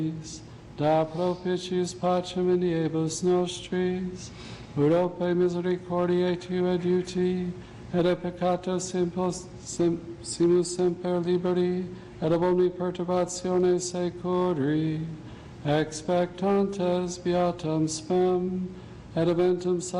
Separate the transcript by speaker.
Speaker 1: da propitiis pacem iniebus nostris, Europae misericordiae Tue adiuti, et a peccato simus semper liberi, et ab omni perturbatione securi, expectantes beatam spem, et eventum